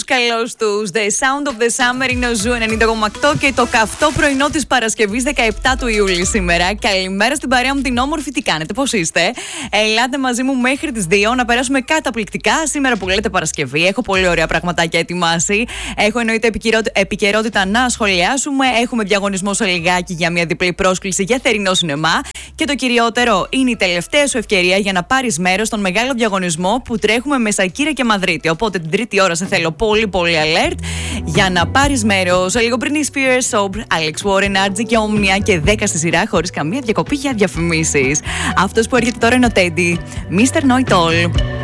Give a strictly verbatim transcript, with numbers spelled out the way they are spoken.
καλώς τους. The Sound of the Summer είναι ο Ζου ενενήντα κόμμα οκτώ και το καυτό πρωινό της Παρασκευής δεκαεπτά του Ιούλη σήμερα. Καλημέρα στην παρέα μου την όμορφη, τι κάνετε, πώς είστε? Ελάτε μαζί μου μέχρι τις δύο να περάσουμε καταπληκτικά σήμερα που λέτε Παρασκευή. Έχω πολύ ωραία πραγματάκια ετοιμάσει. Έχω εννοείται επικαιρότητα να σχολιάσουμε. Έχουμε διαγωνισμό σε λιγάκι για μια διπλή πρόσκληση για θερινό σινεμά. Και το κυριότερο, είναι η τελευταία σου ευκαιρία για να πάρεις μέρος στον μεγάλο διαγωνισμό που τρέχουμε με Σακύρα και Μαδρίτη. Οπότε την τρίτη ώρα σε θέλω πολύ πολύ alert για να πάρεις μέρος. Λίγο πριν η Spears, Soap, Alex Warren, Archie και Omnia και δέκα στη σειρά χωρίς καμία διακοπή για διαφημίσεις. Αυτός που έρχεται τώρα είναι ο Teddy, μίστερ Know It All.